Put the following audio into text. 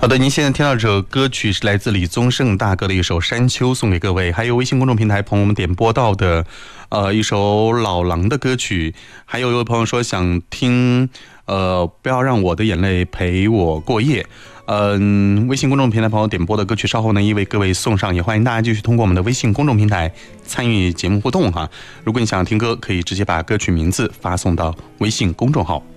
好的，您现在听到这首歌曲是来自李宗盛大哥的一首《山丘》，送给各位。还有微信公众平台朋友们点播到的，一首老狼的歌曲。还有一位朋友说想听，不要让我的眼泪陪我过夜。微信公众平台朋友点播的歌曲，稍后呢一为各位送上，也欢迎大家继续通过我们的微信公众平台参与节目互动哈。如果你想听歌，可以直接把歌曲名字发送到微信公众号。